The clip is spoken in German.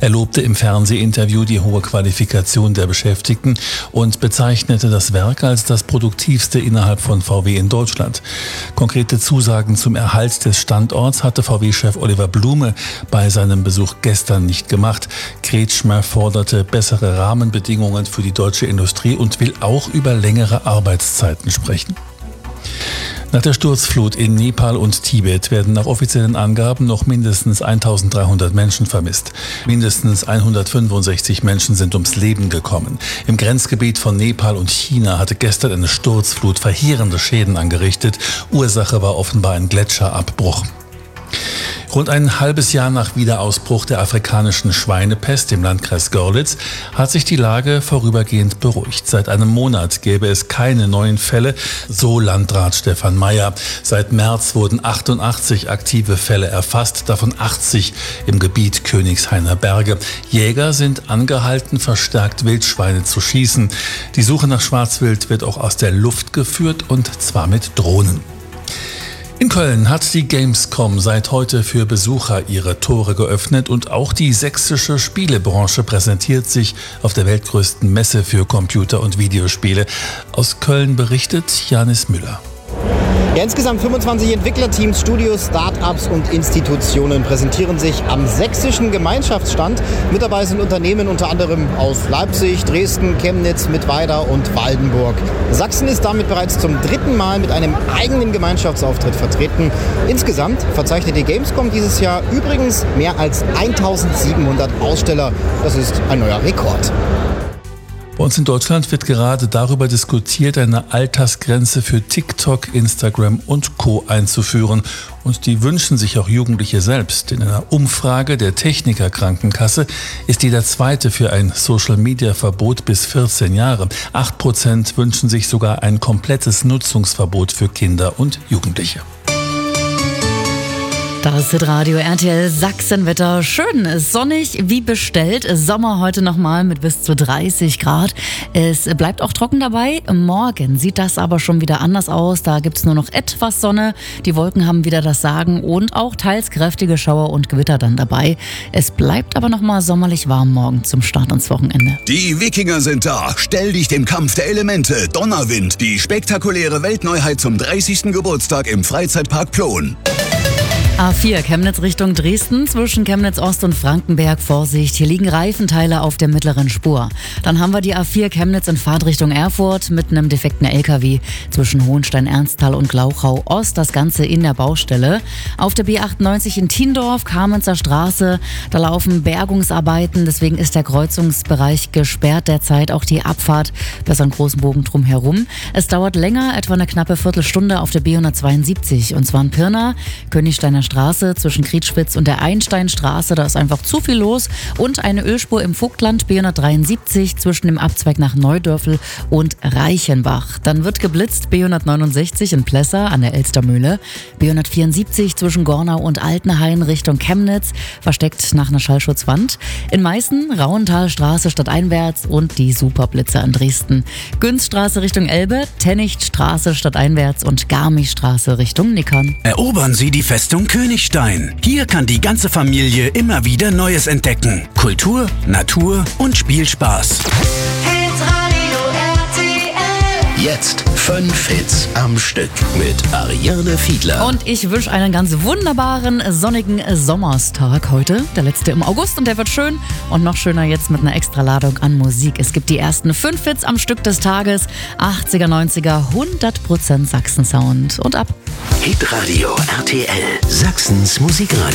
Er lobte im Fernsehinterview die hohe Qualifikation der Beschäftigten und bezeichnete das Werk als das produktivste innerhalb von VW in Deutschland. Konkrete Zusagen zum Erhalt des Standorts hatte VW-Chef Oliver Blume bei seinem Besuch gestern nicht gemacht. Kretschmer forderte bessere Rahmenbedingungen für die deutsche Industrie und will auch über längere Arbeitszeiten sprechen. Nach der Sturzflut in Nepal und Tibet werden nach offiziellen Angaben noch mindestens 1300 Menschen vermisst. Mindestens 165 Menschen sind ums Leben gekommen. Im Grenzgebiet von Nepal und China hatte gestern eine Sturzflut verheerende Schäden angerichtet. Ursache war offenbar ein Gletscherabbruch. Rund ein halbes Jahr nach Wiederausbruch der afrikanischen Schweinepest im Landkreis Görlitz hat sich die Lage vorübergehend beruhigt. Seit einem Monat gäbe es keine neuen Fälle, so Landrat Stefan Meyer. Seit März wurden 88 aktive Fälle erfasst, davon 80 im Gebiet Königshainer Berge. Jäger sind angehalten, verstärkt Wildschweine zu schießen. Die Suche nach Schwarzwild wird auch aus der Luft geführt, und zwar mit Drohnen. In Köln hat die Gamescom seit heute für Besucher ihre Tore geöffnet und auch die sächsische Spielebranche präsentiert sich auf der weltgrößten Messe für Computer- und Videospiele. Aus Köln berichtet Janis Müller. Ja, insgesamt 25 Entwicklerteams, Studios, Start-ups und Institutionen präsentieren sich am sächsischen Gemeinschaftsstand. Mit dabei sind Unternehmen unter anderem aus Leipzig, Dresden, Chemnitz, Mittweida und Waldenburg. Sachsen ist damit bereits zum 3. Mal mit einem eigenen Gemeinschaftsauftritt vertreten. Insgesamt verzeichnet die Gamescom dieses Jahr übrigens mehr als 1700 Aussteller. Das ist ein neuer Rekord. Bei uns in Deutschland wird gerade darüber diskutiert, eine Altersgrenze für TikTok, Instagram und Co. einzuführen. Und die wünschen sich auch Jugendliche selbst. In einer Umfrage der Techniker Krankenkasse ist jeder Zweite für ein Social-Media-Verbot bis 14 Jahre. 8% wünschen sich sogar ein komplettes Nutzungsverbot für Kinder und Jugendliche. Das ist Radio RTL Sachsenwetter. Schön, sonnig wie bestellt. Sommer heute nochmal mit bis zu 30 Grad. Es bleibt auch trocken dabei. Morgen sieht das aber schon wieder anders aus. Da gibt es nur noch etwas Sonne. Die Wolken haben wieder das Sagen und auch teils kräftige Schauer und Gewitter dann dabei. Es bleibt aber nochmal sommerlich warm morgen zum Start ins Wochenende. Die Wikinger sind da. Stell dich dem Kampf der Elemente. Donnerwind. Die spektakuläre Weltneuheit zum 30. Geburtstag im Freizeitpark Plon. A4 Chemnitz Richtung Dresden, zwischen Chemnitz Ost und Frankenberg. Vorsicht, hier liegen Reifenteile auf der mittleren Spur. Dann haben wir die A4 Chemnitz in Fahrtrichtung Erfurt mit einem defekten LKW zwischen Hohenstein-Ernsthal und Glauchau Ost. Das Ganze in der Baustelle. Auf der B98 in Thiendorf, Kamenzer Straße, da laufen Bergungsarbeiten. Deswegen ist der Kreuzungsbereich gesperrt derzeit, auch die Abfahrt. Besser einen großen Bogen drumherum. Es dauert länger, etwa eine knappe Viertelstunde auf der B172. Und zwar in Pirna, Königsteiner Straße zwischen Kriedschwitz und der Einsteinstraße. Da ist einfach zu viel los. Und eine Ölspur im Vogtland, B173 zwischen dem Abzweig nach Neudörfel und Reichenbach. Dann wird geblitzt, B169 in Plessa an der Elstermühle. B174 zwischen Gornau und Altenhain Richtung Chemnitz, versteckt nach einer Schallschutzwand. In Meißen, Rauenthalstraße stadteinwärts und die Superblitzer in Dresden. Günzstraße Richtung Elbe, Tennichtstraße stadteinwärts und Garmistraße Richtung Nickern. Erobern Sie die Festung Königstein. Hier kann die ganze Familie immer wieder Neues entdecken. Kultur, Natur und Spielspaß. Jetzt 5 Hits am Stück mit Ariane Fiedler. Und ich wünsche einen ganz wunderbaren, sonnigen Sommerstag heute. Der letzte im August, und der wird schön und noch schöner jetzt mit einer Extraladung an Musik. Es gibt die ersten 5 Hits am Stück des Tages. 80er, 90er, 100% Sachsen-Sound. Und ab. Hitradio RTL, Sachsens Musikradio.